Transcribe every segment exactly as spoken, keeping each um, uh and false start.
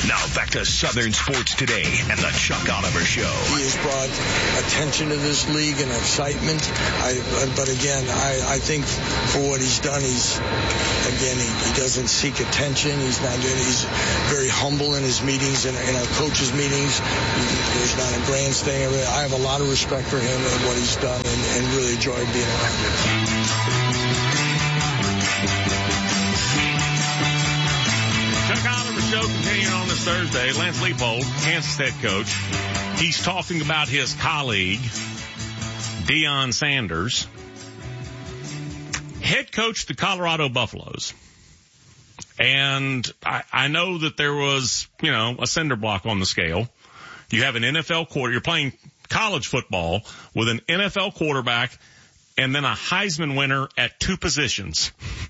Now back to Southern Sports Today and the Chuck Oliver Show. He has brought attention to this league and excitement. I, but again, I, I think for what he's done, he's, again, he, he doesn't seek attention. He's not doing, he's very humble in his meetings and in, in our coaches' meetings. There's not a grandstand. I have a lot of respect for him and what he's done and, and really enjoyed being around him. Show continuing on this Thursday. Lance Leipold, Kansas head coach, he's talking about his colleague, Deion Sanders, head coach the Colorado Buffaloes. And I, I know that there was, you know, a cinder block on the scale. You have an N F L quarter. You're playing college football with an N F L quarterback and then a Heisman winner at two positions.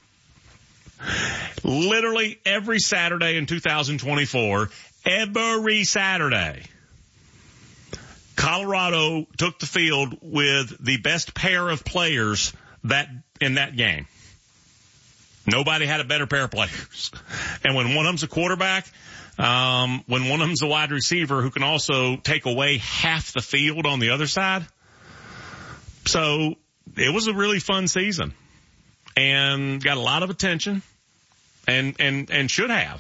Literally every Saturday in two thousand twenty-four, every Saturday, Colorado took the field with the best pair of players that in that game. Nobody had a better pair of players. And when one of them's a quarterback, um, when one of them's a wide receiver who can also take away half the field on the other side. So it was a really fun season and got a lot of attention. And, and, and should have.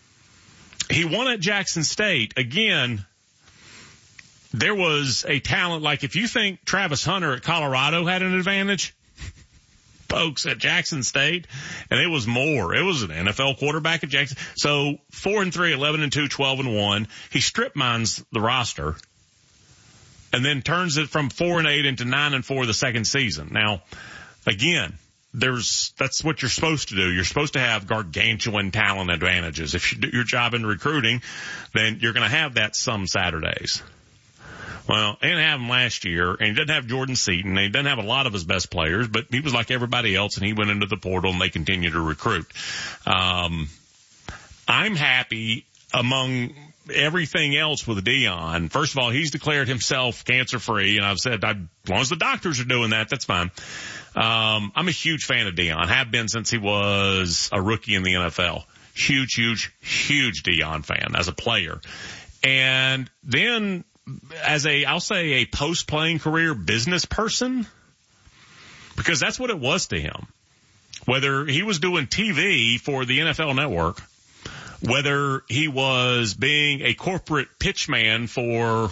He won at Jackson State. Again, there was a talent, like if you think Travis Hunter at Colorado had an advantage, folks, at Jackson State, and it was more. It was an N F L quarterback at Jackson. So four and three, eleven and two, twelve and one. He strip mines the roster and then turns it from four and eight into nine and four the second season. Now, again, There's, that's what you're supposed to do. You're supposed to have gargantuan talent advantages. If you do your job in recruiting, then you're going to have that some Saturdays. Well, he didn't have him last year, and he didn't have Jordan Seaton, and he didn't have a lot of his best players, but he was like everybody else, and he went into the portal, and they continue to recruit. Um, I'm happy among everything else with Deion. First of all, he's declared himself cancer-free, and I've said, I, as long as the doctors are doing that, that's fine. Um, I'm a huge fan of Deion. Have been since he was a rookie in the N F L. Huge, huge, huge Deion fan as a player. And then as a, I'll say a post-playing career business person, because that's what it was to him. Whether he was doing T V for the N F L Network, whether he was being a corporate pitchman for,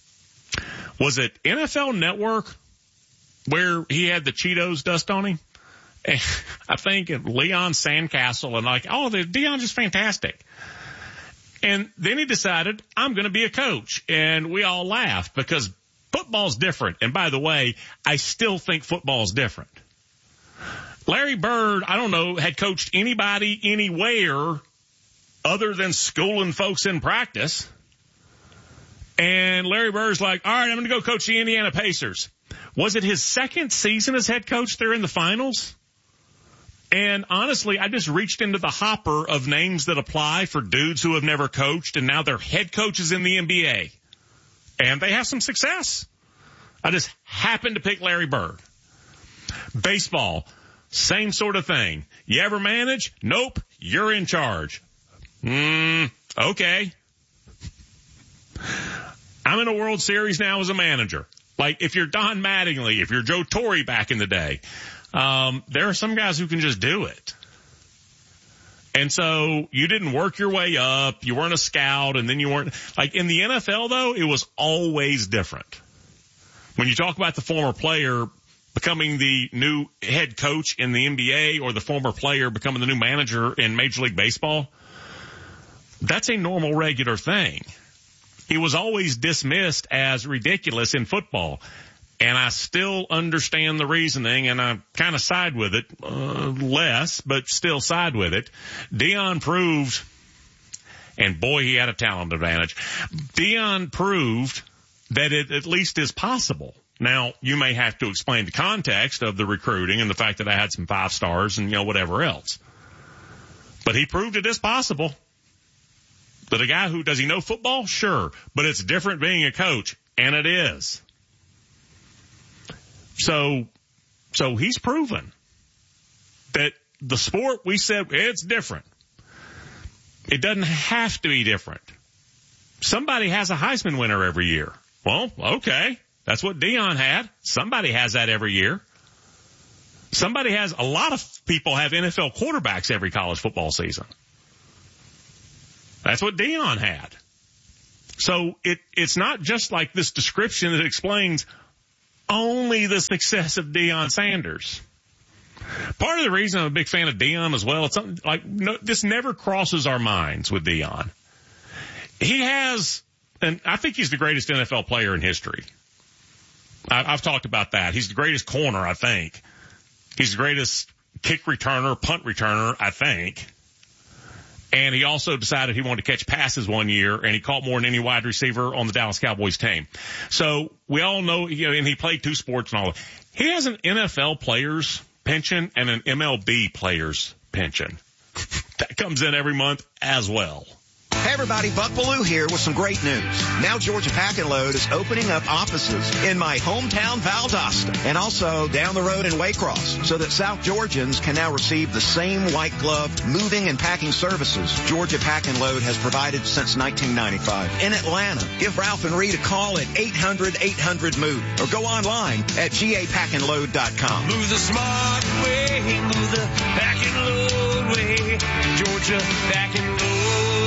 was it N F L Network? Where he had the Cheetos dust on him. I think Leon Sandcastle and like, oh, the Deion's just fantastic. And then he decided, I'm going to be a coach. And we all laughed because football's different. And by the way, I still think football's different. Larry Bird, I don't know, had coached anybody anywhere other than schooling folks in practice. And Larry Bird's like, all right, I'm going to go coach the Indiana Pacers. Was it his second season as head coach? They're in the finals. And honestly, I just reached into the hopper of names that apply for dudes who have never coached, and now they're head coaches in the N B A. And they have some success. I just happened to pick Larry Bird. Baseball, same sort of thing. You ever manage? Nope. You're in charge. Mm, okay. I'm in a World Series now as a manager. Like, if you're Don Mattingly, if you're Joe Torre back in the day, um, there are some guys who can just do it. And so you didn't work your way up. You weren't a scout, and then you weren't – like, in the N F L, though, it was always different. When you talk about the former player becoming the new head coach in the N B A or the former player becoming the new manager in Major League Baseball, that's a normal, regular thing. It was always dismissed as ridiculous in football. And I still understand the reasoning, and I kind of side with it, uh, less, but still side with it. Deion proved, and boy, he had a talent advantage. Deion proved that it at least is possible. Now, you may have to explain the context of the recruiting and the fact that I had some five stars and, you know, whatever else. But he proved it is possible. That a guy who, does he know football? Sure. But it's different being a coach, and it is. So, so he's proven that the sport, we said, it's different. It doesn't have to be different. Somebody has a Heisman winner every year. Well, okay. That's what Deion had. Somebody has that every year. Somebody has, a lot of people have N F L quarterbacks every college football season. That's what Deion had. So it, it's not just like this description that explains only the success of Deion Sanders. Part of the reason I'm a big fan of Deion as well, it's something like, no, this never crosses our minds with Deion. He has, and I think he's the greatest N F L player in history. I, I've talked about that. He's the greatest corner, I think. He's the greatest kick returner, punt returner, I think. And he also decided he wanted to catch passes one year, and he caught more than any wide receiver on the Dallas Cowboys team. So we all know, you know, and he played two sports and all that. He has an N F L player's pension and an M L B player's pension. That comes in every month as well. Hey everybody, Buck Bellew here with some great news. Now Georgia Pack and Load is opening up offices in my hometown Valdosta and also down the road in Waycross so that South Georgians can now receive the same white glove moving and packing services Georgia Pack and Load has provided since nineteen ninety-five. In Atlanta, give Ralph and Reed a call at eight hundred eight hundred move or go online at G A pack and load dot com. Move the smart way, move the Pack and Load way, Georgia Pack and Load.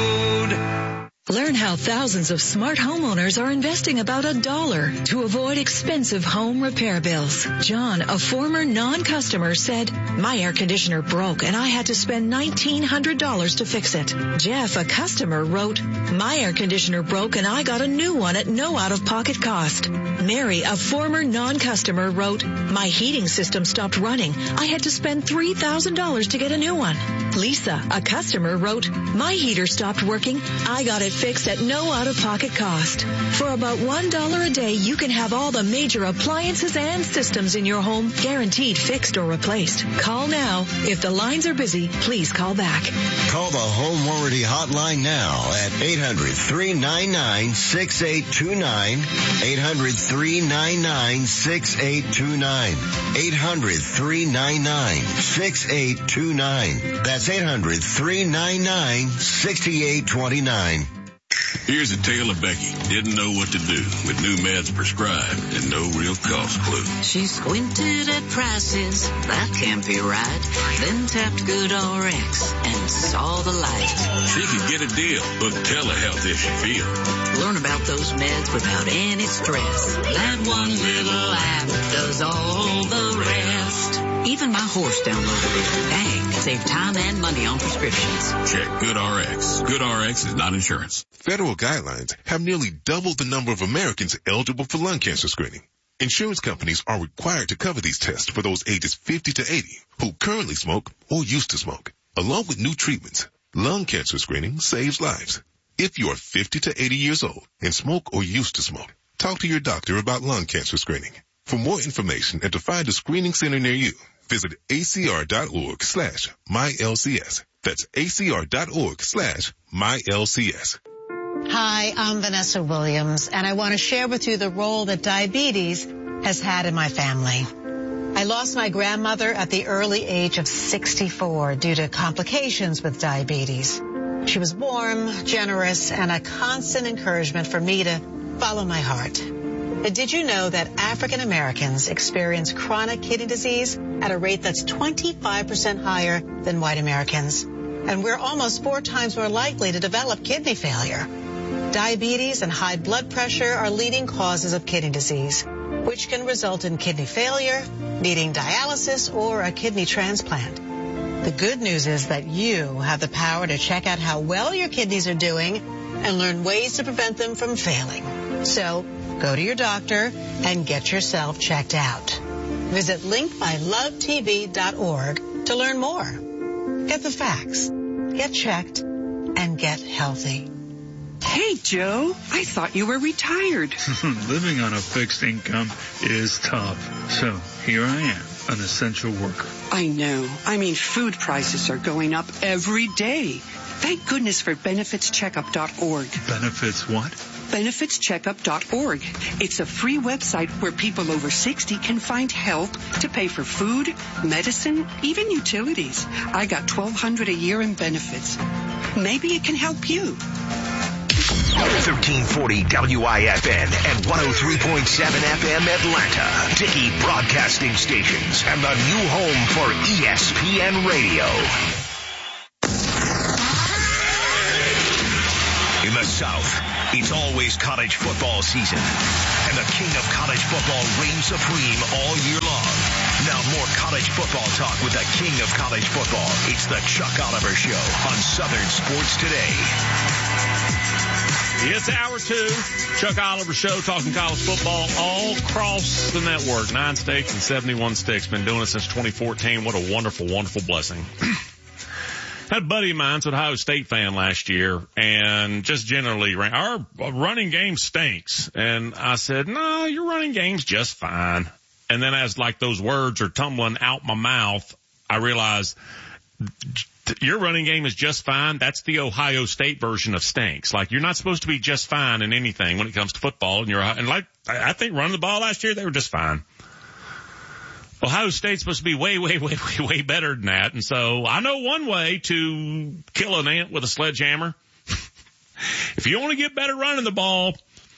Learn how thousands of smart homeowners are investing about a dollar to avoid expensive home repair bills. John, a former non-customer, said, my air conditioner broke and I had to spend nineteen hundred dollars to fix it. Jeff, a customer, wrote, my air conditioner broke and I got a new one at no out-of-pocket cost. Mary, a former non-customer, wrote, my heating system stopped running. I had to spend three thousand dollars to get a new one. Lisa, a customer, wrote, my heater stopped working. I got it fixed at no out-of-pocket cost. For about one dollar a day, you can have all the major appliances and systems in your home guaranteed fixed or replaced. Call now. If the lines are busy, please call back. Call the Home Warranty Hotline now at eight hundred three nine nine six eight two nine, eight hundred three nine nine six eight two nine, eight hundred three nine nine six eight two nine. That's eight hundred three nine nine six eight two nine. Here's a tale of Becky. Didn't know what to do with new meds prescribed and no real cost clue. She squinted at prices, that can't be right. Then tapped Good R X and saw the light. She could get a deal, book telehealth if she feels. Learn about those meds without any stress. That one little app does all the rest. Even my horse downloaded it. Dang, save time and money on prescriptions. Check Good R X. Good R X is not insurance. Federal guidelines have nearly doubled the number of Americans eligible for lung cancer screening. Insurance companies are required to cover these tests for those ages fifty to eighty who currently smoke or used to smoke. Along with new treatments, lung cancer screening saves lives. If you are fifty to eighty years old and smoke or used to smoke, talk to your doctor about lung cancer screening. For more information and to find a screening center near you, visit acr.org slash MyLCS. That's acr.org slash MyLCS. Hi, I'm Vanessa Williams, and I want to share with you the role that diabetes has had in my family. I lost my grandmother at the early age of sixty-four due to complications with diabetes. She was warm, generous, and a constant encouragement for me to follow my heart. But did you know that African Americans experience chronic kidney disease at a rate that's twenty-five percent higher than white Americans? And we're almost four times more likely to develop kidney failure. Diabetes and high blood pressure are leading causes of kidney disease, which can result in kidney failure, needing dialysis, or a kidney transplant. The good news is that you have the power to check out how well your kidneys are doing and learn ways to prevent them from failing. So go to your doctor and get yourself checked out. Visit link by love t v dot org to learn more. Get the facts, get checked, and get healthy. Hey, Joe, I thought you were retired. Living on a fixed income is tough. So here I am, an essential worker. I know. I mean, food prices are going up every day. Thank goodness for benefits checkup dot org. Benefits what? benefits checkup dot org. It's a free website where people over sixty can find help to pay for food, medicine, even utilities. I got twelve hundred dollars a year in benefits. Maybe it can help you. thirteen forty W I F N and one oh three point seven F M Atlanta. Dickey Broadcasting Stations and the new home for E S P N Radio. In the South, it's always college football season, and the king of college football reigns supreme all year long. Now more college football talk with the king of college football. It's the Chuck Oliver Show on Southern Sports Today. It's hour two, Chuck Oliver Show, talking college football all across the network. Nine states and seventy-one sticks. Been doing it since twenty fourteen. What a wonderful, wonderful blessing. Had a buddy of mine's an Ohio State fan last year, and just generally, our running game stinks. And I said, no, your running game's just fine. And then as like those words are tumbling out my mouth, I realized your running game is just fine. That's the Ohio State version of stinks. Like, you're not supposed to be just fine in anything when it comes to football. And you're, and like, I think running the ball last year, they were just fine. Ohio State's supposed to be way, way, way, way, way better than that. And so I know one way to kill an ant with a sledgehammer. If you want to get better running the ball,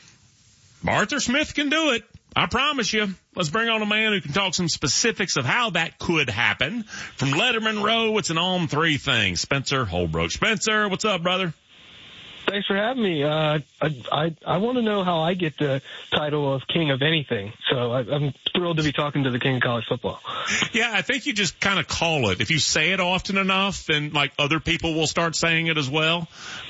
Arthur Smith can do it. I promise you. Let's bring on a man who can talk some specifics of how that could happen. From Letterman Row, it's an on three thing. Spencer Holbrook. Spencer, what's up, brother? Thanks for having me. Uh, I, I, I want to know how I get the title of king of anything. So I, I'm thrilled to be talking to the king of college football. Yeah, I think you just kind of call it. If you say it often enough, then like other people will start saying it as well.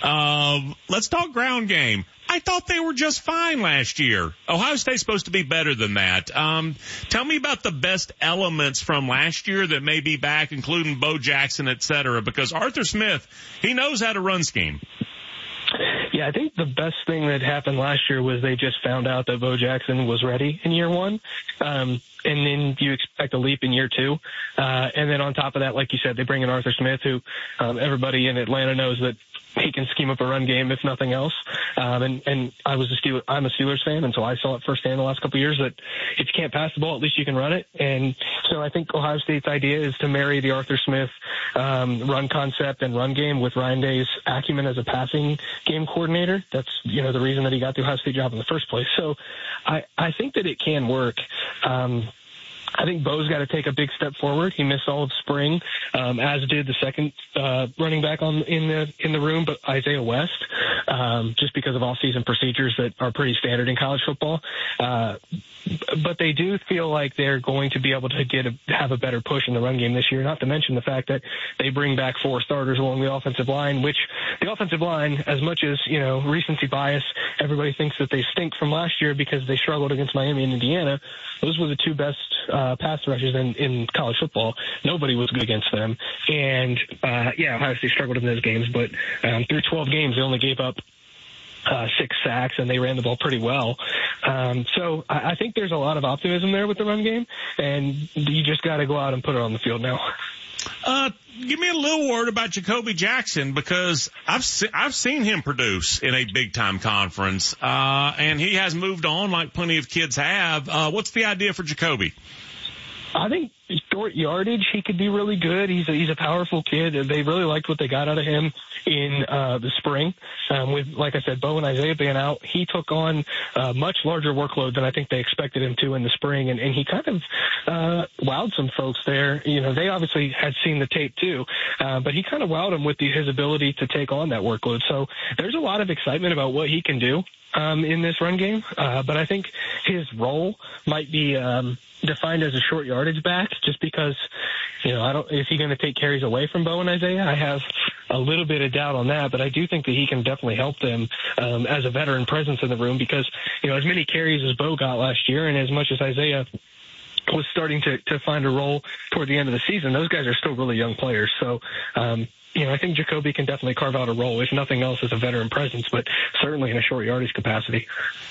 Um, let's talk ground game. I thought they were just fine last year. Ohio State's supposed to be better than that. Um, tell me about the best elements from last year that may be back, including Bo Jackson, et cetera, because Arthur Smith, he knows how to run scheme. Yeah, I think the best thing that happened last year was they just found out that Bo Jackson was ready in year one. Um, and then you expect a leap in year two. Uh, and then on top of that, like you said, they bring in Arthur Smith, who um, everybody in Atlanta knows that he can scheme up a run game, if nothing else. Um, and, and I was a Steelers, I'm a Steelers fan, and so I saw it firsthand the last couple of years that if you can't pass the ball, at least you can run it. And so I think Ohio State's idea is to marry the Arthur Smith um, run concept and run game with Ryan Day's acumen as a passing game coordinator. That's, you know, the reason that he got the Ohio State job in the first place. So I, I think that it can work. Um, I think Bo's got to take a big step forward. He missed all of spring, um, as did the second uh, running back on in the in the room, but Isaiah West, um, just because of off-season procedures that are pretty standard in college football. Uh, but they do feel like they're going to be able to get a, have a better push in the run game this year. Not to mention the fact that they bring back four starters along the offensive line, which the offensive line, as much as you know recency bias, everybody thinks that they stink from last year because they struggled against Miami and Indiana. Those were the two best uh, pass rushers in, in college football. Nobody was good against them. And, uh, yeah, Ohio State struggled in those games, but um, through twelve games, they only gave up uh, six sacks, and they ran the ball pretty well. Um, so I, I think there's a lot of optimism there with the run game, and you just got to go out and put it on the field now. Uh, give me a little word about Jacoby Jackson, because I've se- I've seen him produce in a big time conference, uh, and he has moved on like plenty of kids have. Uh, what's the idea for Jacoby? I think short yardage, he could be really good. He's a, he's a powerful kid. They really liked what they got out of him in uh, the spring. Um, with, like I said, Bo and Isaiah being out, he took on a much larger workload than I think they expected him to in the spring, and, and he kind of uh, wowed some folks there. You know, they obviously had seen the tape too, uh, but he kind of wowed them with the, his ability to take on that workload. So there's a lot of excitement about what he can do um, in this run game, uh, but I think his role might be um, defined as a short yardage back, just because, you know, I don't, is he going to take carries away from Bo and Isaiah? I have a little bit of doubt on that, but I do think that he can definitely help them um, as a veteran presence in the room, because, you know, as many carries as Bo got last year, and as much as Isaiah was starting to, to find a role toward the end of the season, those guys are still really young players. So, um, you know, I think Jacoby can definitely carve out a role, if nothing else, as a veteran presence, but certainly in a short yardage capacity.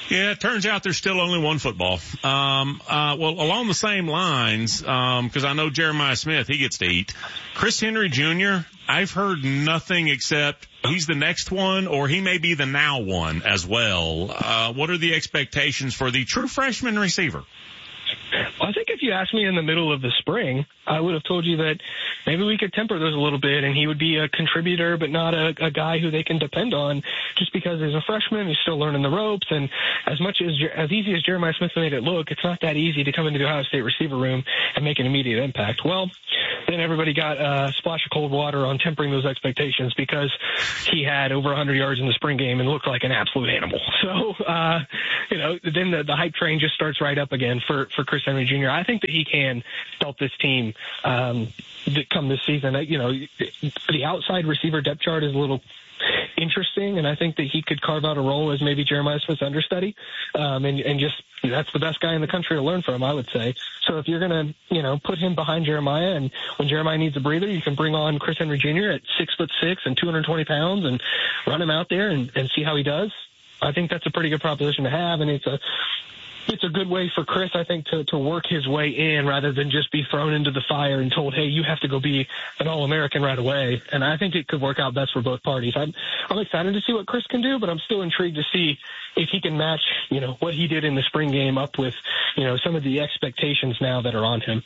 Yeah, it turns out there's still only one football. Um, uh, well, along the same lines, um, cause I know Jeremiah Smith, he gets to eat. Chris Henry Junior, I've heard nothing except he's the next one or he may be the now one as well. Uh, what are the expectations for the true freshman receiver? Well, I think if you asked me in the middle of the spring, I would have told you that maybe we could temper those a little bit and he would be a contributor but not a, a guy who they can depend on just because he's a freshman, he's still learning the ropes, and as much as as easy as Jeremiah Smith made it look, it's not that easy to come into the Ohio State receiver room and make an immediate impact. Well, then everybody got a splash of cold water on tempering those expectations because he had over one hundred yards in the spring game and looked like an absolute animal. So, uh, you know, then the, the hype train just starts right up again for, for Chris Henry Junior I think that he can help this team um, come this season. You know, the outside receiver depth chart is a little interesting, and I think that he could carve out a role as maybe Jeremiah Smith's understudy, um, and, and just that's the best guy in the country to learn from, I would say. So if you're going to, you know, put him behind Jeremiah, and when Jeremiah needs a breather, you can bring on Chris Henry Junior at six foot six and two hundred twenty pounds and run him out there and, and see how he does. I think that's a pretty good proposition to have, and it's a It's a good way for Chris, I think, to, to work his way in rather than just be thrown into the fire and told, hey, you have to go be an All-American right away. And I think it could work out best for both parties. I'm, I'm excited to see what Chris can do, but I'm still intrigued to see if he can match, you know, what he did in the spring game up with, you know, some of the expectations now that are on him.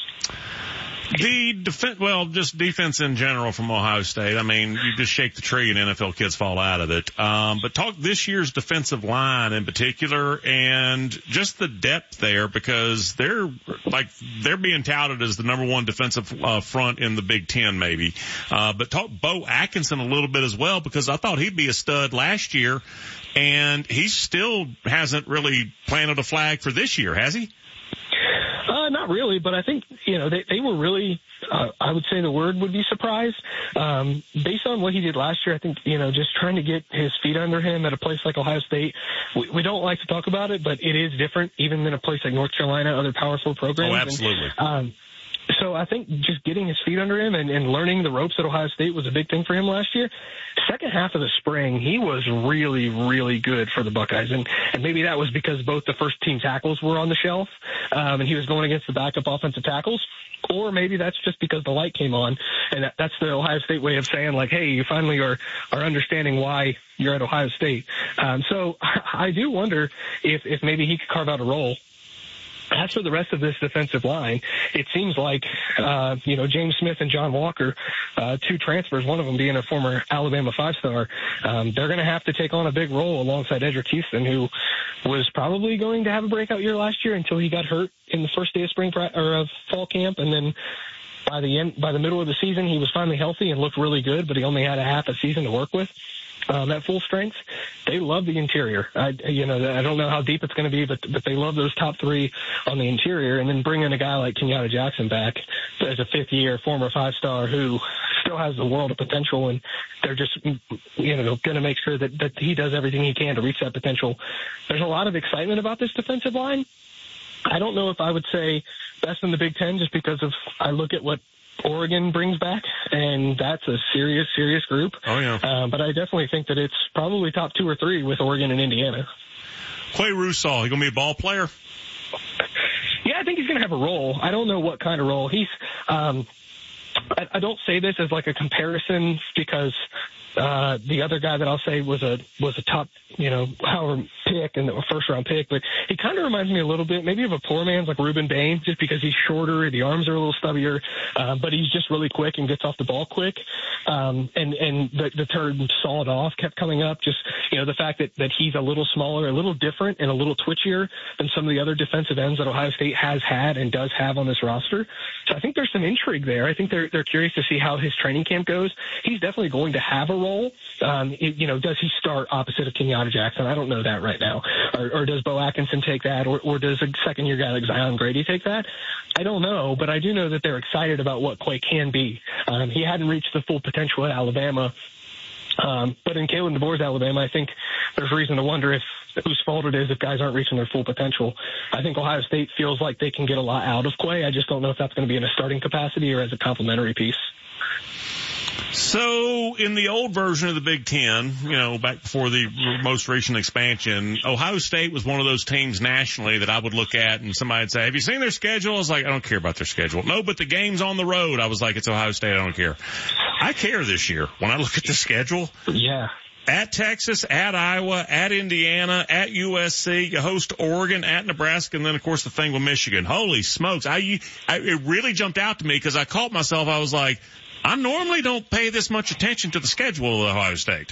The defense, well, just defense in general from Ohio State. I mean, you just shake the tree and N F L kids fall out of it. Um, but talk this year's defensive line in particular and just the depth there because they're like, they're being touted as the number one defensive uh, front in the Big Ten maybe. Uh, but talk Bo Atkinson a little bit as well because I thought he'd be a stud last year and he still hasn't really planted a flag for this year, has he? Uh, not really, but I think, you know, they, they were really, uh, I would say the word would be surprised. Um, based on what he did last year, I think, you know, just trying to get his feet under him at a place like Ohio State, we, we don't like to talk about it, but it is different even than a place like North Carolina, other Power Four programs. Oh, absolutely. And, um, so I think just getting his feet under him and, and learning the ropes at Ohio State was a big thing for him last year. Second half of the spring, he was really, really good for the Buckeyes. And, and maybe that was because both the first team tackles were on the shelf, um, and he was going against the backup offensive tackles. Or maybe that's just because the light came on. And that, that's the Ohio State way of saying, like, hey, you finally are, are understanding why you're at Ohio State. Um, so I do wonder if, if maybe he could carve out a role. As for the rest of this defensive line, it seems like, uh, you know, James Smith and John Walker, uh, two transfers, one of them being a former Alabama five-star, um, they're going to have to take on a big role alongside Edric Houston, who was probably going to have a breakout year last year until he got hurt in the first day of spring pra- or of fall camp. And then by the end, by the middle of the season, he was finally healthy and looked really good, but he only had a half a season to work with. Um, at full strength, they love the interior. I, you know, I don't know how deep it's going to be, but but they love those top three on the interior. And then bringing a guy like Kenyatta Jackson back as a fifth-year former five-star who still has the world of potential, and they're just, you know, going to make sure that that he does everything he can to reach that potential. There's a lot of excitement about this defensive line. I don't know if I would say best in the Big Ten just because of I look at what Oregon brings back, and that's a serious, serious group. Oh, yeah. Uh, but I definitely think that it's probably top two or three with Oregon and Indiana. Quay Russaw, he going to be a ball player? Yeah, I think he's going to have a role. I don't know what kind of role. He's, um, I, I don't say this as like a comparison because uh, the other guy that I'll say was a, was a top, you know, however pick and a first round pick, but he kind of reminds me a little bit maybe of a poor man's like Ruben Bain, just because he's shorter, the arms are a little stubbier, uh, but he's just really quick and gets off the ball quick. Um, and, and the, the term sawed off kept coming up. Just, you know, the fact that, that he's a little smaller, a little different and a little twitchier than some of the other defensive ends that Ohio State has had and does have on this roster. So I think there's some intrigue there. I think they're, they're curious to see how his training camp goes. He's definitely going to have a role. Um, it, you know, does he start opposite of Kenyatta Jackson? I don't know that right now. Or, or does Bo Atkinson take that? Or, or does a second-year guy like Zion Grady take that? I don't know, but I do know that they're excited about what Quay can be. Um, he hadn't reached the full potential at Alabama. Um, but in Kalen DeBoer's Alabama, I think there's reason to wonder if whose fault it is if guys aren't reaching their full potential. I think Ohio State feels like they can get a lot out of Quay. I just don't know if that's going to be in a starting capacity or as a complementary piece. So in the old version of the Big Ten, you know, back before the most recent expansion, Ohio State was one of those teams nationally that I would look at and somebody would say, have you seen their schedule? I was like, I don't care about their schedule. No, but the game's on the road. I was like, it's Ohio State. I don't care. I care this year when I look at the schedule. Yeah. At Texas, at Iowa, at Indiana, at U S C, you host Oregon, at Nebraska, and then, of course, the thing with Michigan. Holy smokes. I, I it really jumped out to me because I caught myself. I was like, I normally don't pay this much attention to the schedule of Ohio State.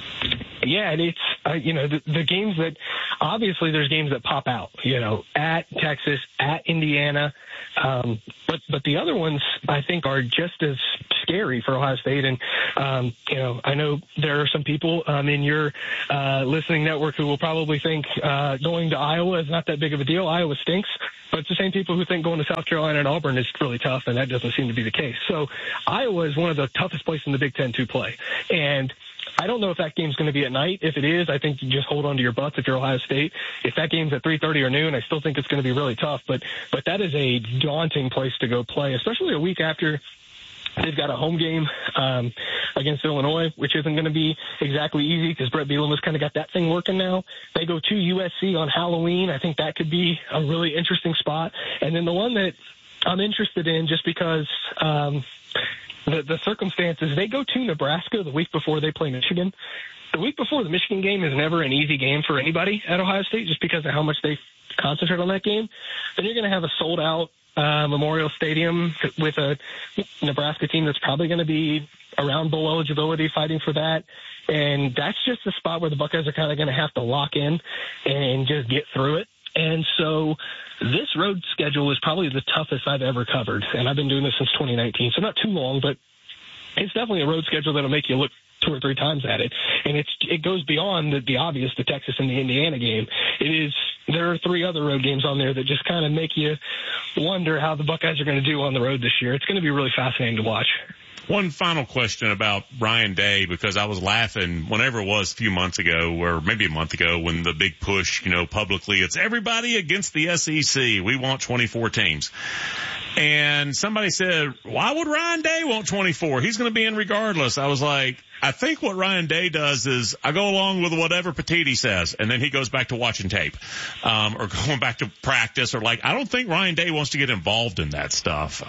Yeah, and it's, uh, you know, the, the games that, obviously there's games that pop out, you know, at Texas, at Indiana, um, but, but the other ones I think are just as scary for Ohio State. And, um, you know, I know there are some people, um, in your, uh, listening network who will probably think, uh, going to Iowa is not that big of a deal. Iowa stinks, but it's the same people who think going to South Carolina and Auburn is really tough, and that doesn't seem to be the case. So Iowa is one of the toughest places in the Big Ten to play. And I don't know if that game's going to be at night. If it is, I think you just hold on to your butts if you're Ohio State. If that game's at three thirty or noon, I still think it's going to be really tough. But but that is a daunting place to go play, especially a week after they've got a home game um, against Illinois, which isn't going to be exactly easy because Brett Bielema has kind of got that thing working now. They go to U S C on Halloween. I think that could be a really interesting spot. And then the one that I'm interested in just because um, – The, the circumstances, they go to Nebraska the week before they play Michigan. The week before the Michigan game is never an easy game for anybody at Ohio State just because of how much they concentrate on that game. Then you're going to have a sold-out uh, Memorial Stadium with a Nebraska team that's probably going to be around bowl eligibility fighting for that. And that's just the spot where the Buckeyes are kind of going to have to lock in and just get through it. And so this road schedule is probably the toughest I've ever covered. And I've been doing this since twenty nineteen, so not too long, but it's definitely a road schedule that'll make you look two or three times at it. And it's it goes beyond the, the obvious, the Texas and the Indiana game. It is there are three other road games on there that just kind of make you wonder how the Buckeyes are going to do on the road this year. It's going to be really fascinating to watch. One final question about Ryan Day, because I was laughing whenever it was a few months ago, or maybe a month ago, when the big push, you know, publicly, it's everybody against the S E C. We want twenty-four teams. And somebody said, why would Ryan Day want twenty-four? He's going to be in regardless. I was like, I think what Ryan Day does is I go along with whatever Petiti says, and then he goes back to watching tape, um, or going back to practice, or like, I don't think Ryan Day wants to get involved in that stuff.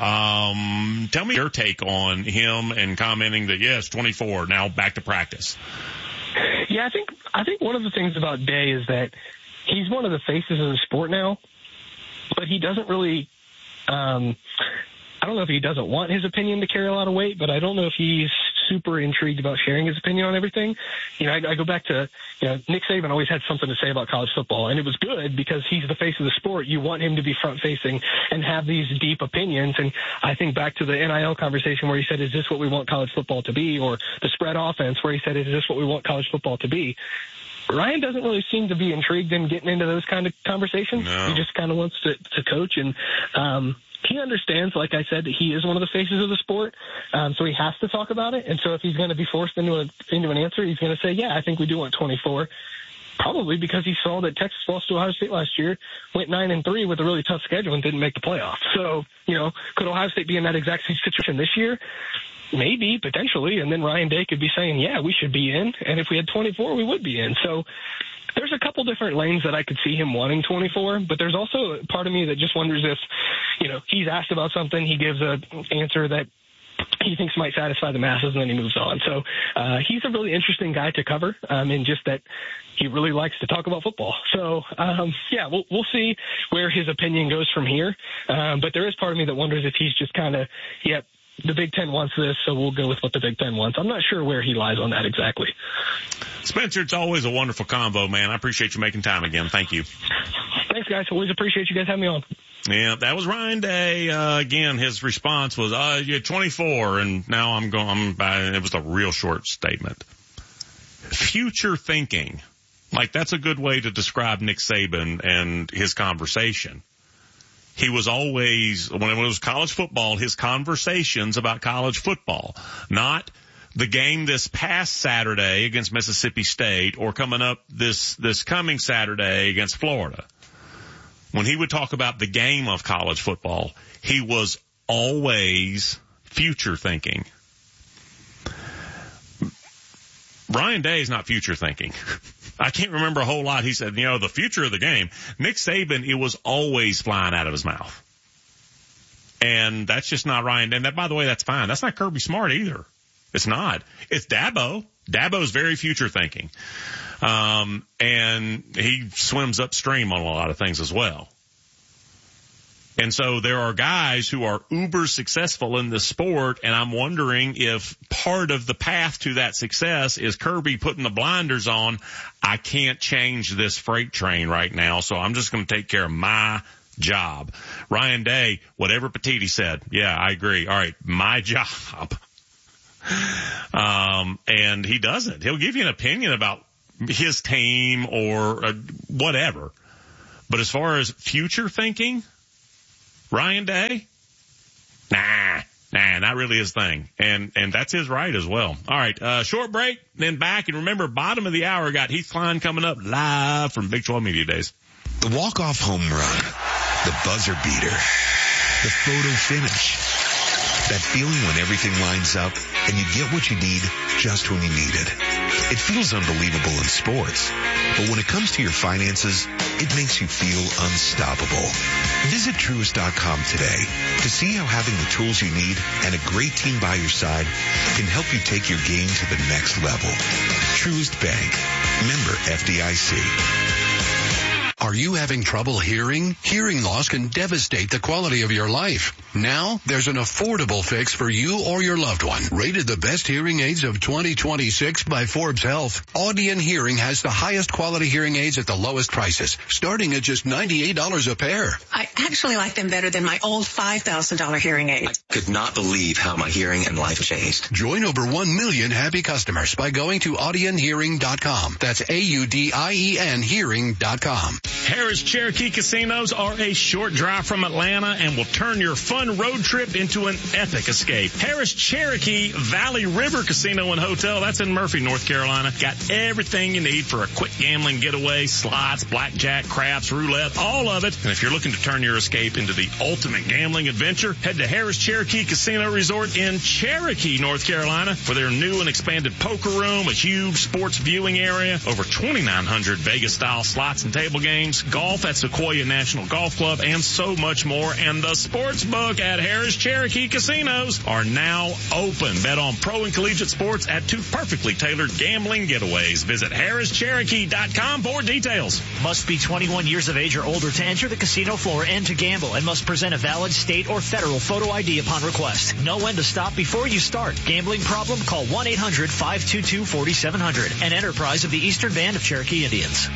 Um, tell me your take on him and commenting that, yes, twenty-four, now back to practice. Yeah, I think, I think one of the things about Day is that he's one of the faces of the sport now, but he doesn't really, um, I don't know if he doesn't want his opinion to carry a lot of weight, but I don't know if he's super intrigued about sharing his opinion on everything. You know, I, I go back to, you know, Nick Saban always had something to say about college football, and it was good because he's the face of the sport. You want him to be front facing and have these deep opinions. And I think back to the N I L conversation where he said, is this what we want college football to be? Or the spread offense where he said, is this what we want college football to be? Ryan doesn't really seem to be intrigued in getting into those kind of conversations. No. He just kind of wants to, to coach. And, um, he understands, like I said, that he is one of the faces of the sport, um, so he has to talk about it. And so if he's going to be forced into, a, into an answer, he's going to say, yeah, I think we do want twenty-four, probably because he saw that Texas lost to Ohio State last year, went nine and three with a really tough schedule and didn't make the playoffs. So, you know, could Ohio State be in that exact same situation this year? Maybe, potentially, and then Ryan Day could be saying, yeah, we should be in, and if we had twenty-four, we would be in. So there's a couple different lanes that I could see him wanting twenty-four, but there's also a part of me that just wonders if, you know, he's asked about something, he gives an answer that he thinks might satisfy the masses, and then he moves on. So uh, he's a really interesting guy to cover, um, in just that he really likes to talk about football. So, um, yeah, we'll, we'll see where his opinion goes from here. Um, but there is part of me that wonders if he's just kind of, yep, the Big Ten wants this, so we'll go with what the Big Ten wants. I'm not sure where he lies on that exactly. Spencer, it's always a wonderful convo, man. I appreciate you making time again. Thank you. Thanks, guys. Always appreciate you guys having me on. Yeah, that was Ryan Day. Uh, again, his response was, uh, you're twenty-four, and now I'm going, I'm, uh, it was a real short statement. Future thinking. Like, that's a good way to describe Nick Saban and his conversation. He was always, when it was college football, his conversations about college football, not the game this past Saturday against Mississippi State or coming up this, this coming Saturday against Florida. When he would talk about the game of college football, he was always future thinking. Ryan Day is not future thinking. I can't remember a whole lot. He said, you know, the future of the game. Nick Saban, it was always flying out of his mouth. And that's just not Ryan Day. And that, by the way, that's fine. That's not Kirby Smart either. It's not. It's Dabo. Dabo's very future thinking. Um, and he swims upstream on a lot of things as well. And so there are guys who are uber successful in this sport, and I'm wondering if part of the path to that success is Kirby putting the blinders on. I can't change this freight train right now, so I'm just going to take care of my job. Ryan Day, whatever Petitti said, yeah, I agree. All right, my job. Um, and he doesn't. He'll give you an opinion about his team or uh, whatever. But as far as future thinking, Ryan Day? Nah, nah, not really his thing. And, and that's his right as well. All right, uh, short break, then back. And remember, bottom of the hour, got Heath Klein coming up live from Big twelve Media Days. The walk-off home run, the buzzer beater, the photo finish. That feeling when everything lines up and you get what you need just when you need it. It feels unbelievable in sports, but when it comes to your finances, it makes you feel unstoppable. Visit Truist dot com today to see how having the tools you need and a great team by your side can help you take your game to the next level. Truist Bank. Member F D I C. Are you having trouble hearing? Hearing loss can devastate the quality of your life. Now, there's an affordable fix for you or your loved one. Rated the best hearing aids of twenty twenty-six by Forbes Health, Audion Hearing has the highest quality hearing aids at the lowest prices, starting at just ninety-eight dollars a pair. I actually like them better than my old five thousand dollars hearing aids. I could not believe how my hearing and life changed. Join over one million happy customers by going to Audion Hearing dot com. That's A U D I E N Hearing dot com. Harris Cherokee Casinos are a short drive from Atlanta and will turn your fun road trip into an epic escape. Harris Cherokee Valley River Casino and Hotel, that's in Murphy, North Carolina. Got everything you need for a quick gambling getaway, slots, blackjack, craps, roulette, all of it. And if you're looking to turn your escape into the ultimate gambling adventure, head to Harris Cherokee Casino Resort in Cherokee, North Carolina for their new and expanded poker room, a huge sports viewing area, over twenty-nine hundred Vegas-style slots and table games, golf at Sequoia National Golf Club, and so much more. And the sports book at Harris Cherokee Casinos are now open. Bet on pro and collegiate sports at two perfectly tailored gambling getaways. Visit Harris Cherokee dot com for details. Must be twenty-one years of age or older to enter the casino floor and to gamble, and must present a valid state or federal photo I D upon request. Know when to stop before you start. Gambling problem? Call one eight hundred five two two four seven zero zero. An enterprise of the Eastern Band of Cherokee Indians.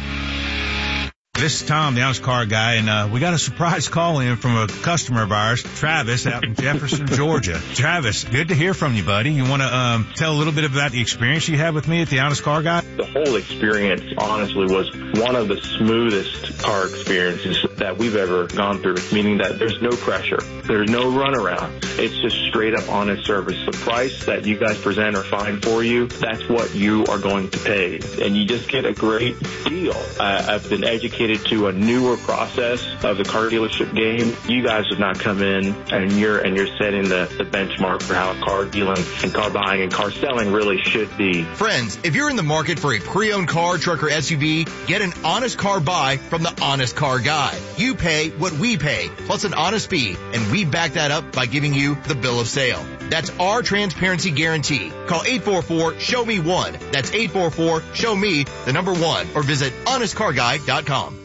This is Tom, the honest car guy, and uh, we got a surprise call in from a customer of ours, Travis, out in Jefferson, Georgia. Travis, good to hear from you, buddy. You want to um, tell a little bit about the experience you had with me at the honest car guy? The whole experience, honestly, was one of the smoothest car experiences that we've ever gone through, meaning that there's no pressure. There's no runaround. It's just straight up honest service. The price that you guys present or find for you, that's what you are going to pay. And you just get a great deal. Uh, I've been educated to a newer process of the car dealership game. You guys would not come in and you're and you're setting the, the benchmark for how car dealing and car buying and car selling really should be. Friends, if you're in the market for a pre-owned car, truck, or S U V, get an honest car buy from the Honest Car Guy. You pay what we pay, plus an honest fee, and we back that up by giving you the bill of sale. That's our transparency guarantee. Call eight four four, show me one. That's eight four four, show me the number one, or visit honest car guy dot com.